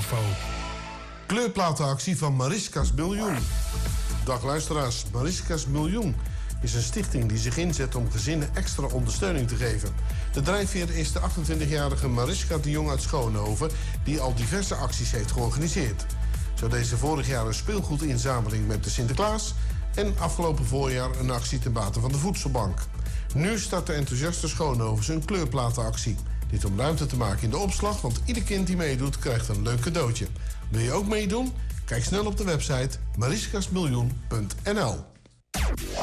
info. Kleurplatenactie van Mariska's Miljoen. Dag luisteraars, Mariska's Miljoen is een stichting die zich inzet om gezinnen extra ondersteuning te geven. De drijfveer is de 28-jarige Mariska de Jong uit Schoonhoven, die al diverse acties heeft georganiseerd. Zo deed ze vorig jaar een speelgoedinzameling met de Sinterklaas en afgelopen voorjaar een actie ten bate van de voedselbank. Nu start de enthousiaste Schoonhovens een kleurplatenactie. Dit om ruimte te maken in de opslag, want ieder kind die meedoet krijgt een leuk cadeautje. Wil je ook meedoen? Kijk snel op de website mariskasmiljoen.nl.